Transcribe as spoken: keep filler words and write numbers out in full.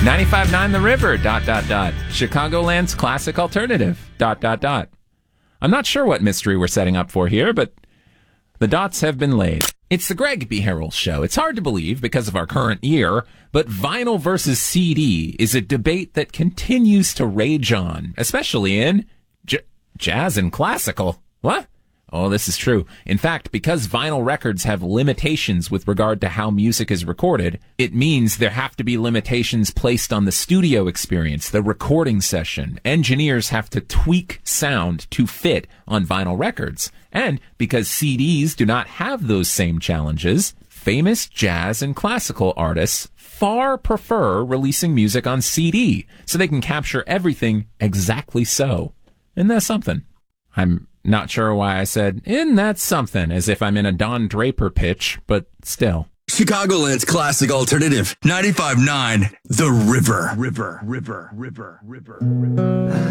ninety-five point nine The River, dot, dot, dot. Chicagoland's classic alternative, dot, dot, dot. I'm not sure what mystery we're setting up for here, but the dots have been laid. It's the Greg B. Harrell Show. It's hard to believe because of our current year, but vinyl versus C D is a debate that continues to rage on, especially in j- jazz and classical. What? Oh, this is true. In fact, because vinyl records have limitations with regard to how music is recorded, it means there have to be limitations placed on the studio experience, the recording session. Engineers have to tweak sound to fit on vinyl records. And because C Ds do not have those same challenges, famous jazz and classical artists far prefer releasing music on C D so they can capture everything exactly so. Isn't that something? I'm not sure why I said, isn't that something, as if I'm in a Don Draper pitch, but still. Chicagoland's classic alternative, ninety-five point nine The River. River, river, river, river, river.